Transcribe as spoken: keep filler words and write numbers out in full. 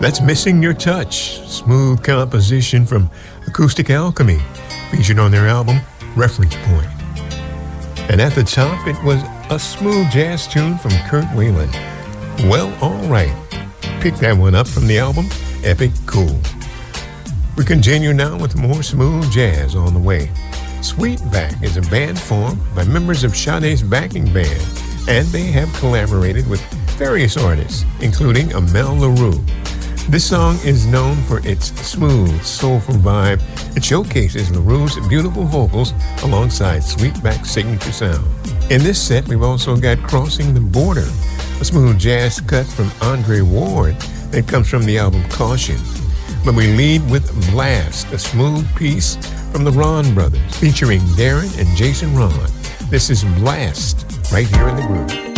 That's Missing Your Touch, smooth composition from Acoustic Alchemy, featured on their album Reference Point. And at the top, it was a smooth jazz tune from Kurt Whalum, Well Alright. Pick that one up from the album Epic Cool. We continue now with more smooth jazz on the way. Sweetback is a band formed by members of Sade's backing band, and they have collaborated with various artists, including Amel Larue. This song is known for its smooth, soulful vibe. It showcases LaRue's beautiful vocals alongside Sweetback's signature sound. In this set, we've also got Crossing the Border, a smooth jazz cut from Andre Ward that comes from the album Caution. But we lead with Blast, a smooth piece from the Ron Brothers, featuring Darren and Jason Ron. This is Blast, right here in the groove.